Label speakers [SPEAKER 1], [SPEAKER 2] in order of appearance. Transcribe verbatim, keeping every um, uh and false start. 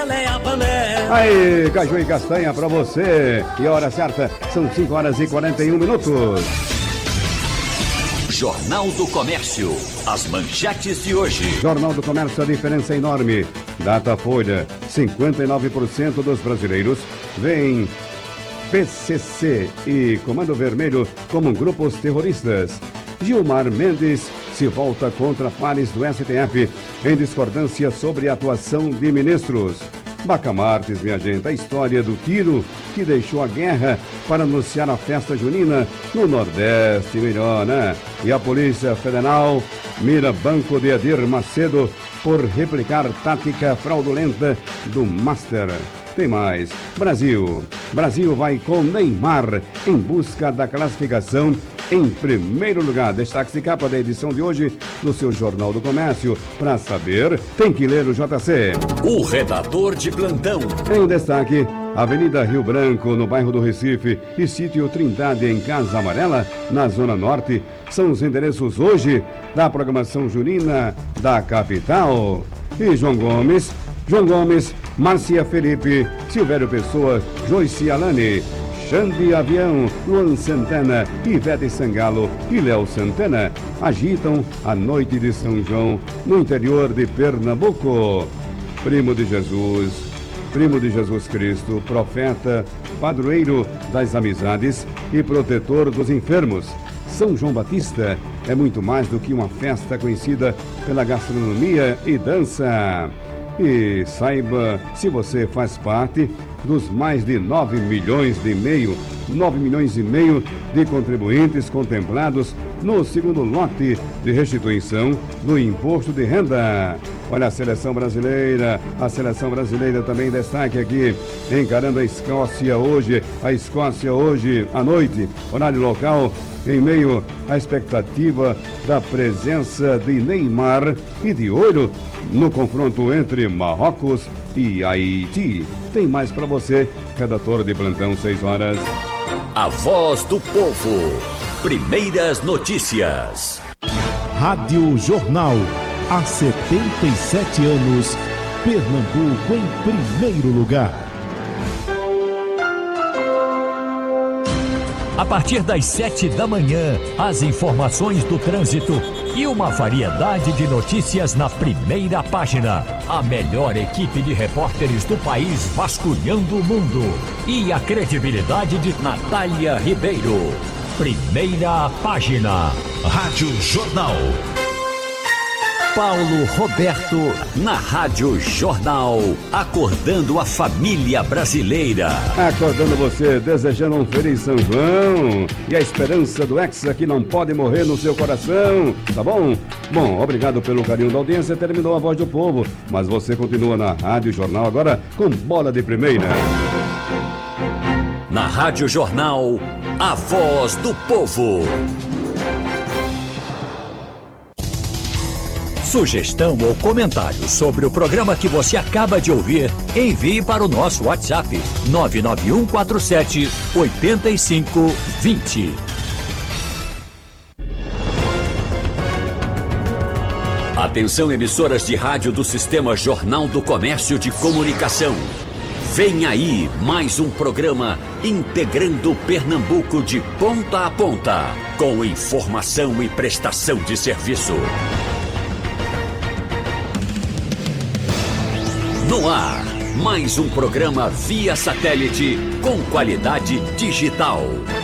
[SPEAKER 1] Aí, caju e castanha pra você. E a hora certa são cinco horas e quarenta e um minutos.
[SPEAKER 2] Jornal do Comércio. As manchetes de hoje.
[SPEAKER 1] Jornal do Comércio, a diferença é enorme. Datafolha, cinquenta e nove por cento dos brasileiros veem P C C e Comando Vermelho como grupos terroristas. Gilmar Mendes se volta contra pares do S T F em discordância sobre a atuação de ministros. Bacamartes, minha gente, a história do tiro que deixou a guerra para anunciar a festa junina no Nordeste, melhor, né? E a Polícia Federal mira banco de Edir Macedo por replicar tática fraudulenta do Master. Tem mais. Brasil. Brasil vai com Neymar em busca da classificação em primeiro lugar. Destaque de capa da edição de hoje no seu Jornal do Comércio. Para saber, tem que ler o J C.
[SPEAKER 2] O redator de plantão.
[SPEAKER 1] Em destaque, Avenida Rio Branco, no bairro do Recife, e Sítio Trindade, em Casa Amarela, na Zona Norte, são os endereços hoje da programação junina da capital. E João Gomes, João Gomes, Márcia Felipe, Silvério Pessoa, Joyce Alane, Xande Avião, Luan Santana, Ivete Sangalo e Léo Santana agitam a noite de São João no interior de Pernambuco. Primo de Jesus, primo de Jesus Cristo, profeta, padroeiro das amizades e protetor dos enfermos. São João Batista é muito mais do que uma festa conhecida pela gastronomia e dança. E saiba se você faz parte dos mais de nove milhões e meio, nove milhões e meio de contribuintes contemplados no segundo lote de restituição do imposto de renda. Olha a seleção brasileira, a seleção brasileira também em destaque aqui, encarando a Escócia hoje, a Escócia hoje à noite, horário local, em meio à expectativa da presença de Neymar e de olho no confronto entre Marrocos e Haiti. Tem mais para você, redator de plantão, seis horas.
[SPEAKER 2] A voz do povo. Primeiras notícias.
[SPEAKER 3] Rádio Jornal. Há setenta e sete anos, Pernambuco em primeiro lugar.
[SPEAKER 4] A partir das sete da manhã, as informações do trânsito e uma variedade de notícias na primeira página. A melhor equipe de repórteres do país vasculhando o mundo. E a credibilidade de Natália Ribeiro. Primeira página.
[SPEAKER 2] Rádio Jornal. Paulo Roberto, na Rádio Jornal, acordando a família brasileira.
[SPEAKER 1] Acordando você, desejando um feliz São João e a esperança do Hexa que não pode morrer no seu coração, tá bom? Bom, obrigado pelo carinho da audiência, terminou a Voz do Povo, mas você continua na Rádio Jornal agora com bola de primeira.
[SPEAKER 2] Na Rádio Jornal, a Voz do Povo.
[SPEAKER 4] Sugestão ou comentário sobre o programa que você acaba de ouvir, envie para o nosso WhatsApp nove nove um quatro sete oito cinco dois zero.
[SPEAKER 2] Atenção, emissoras de rádio do Sistema Jornal do Comércio de Comunicação. Vem aí mais um programa integrando Pernambuco de ponta a ponta, com informação e prestação de serviço. No ar, mais um programa via satélite com qualidade digital.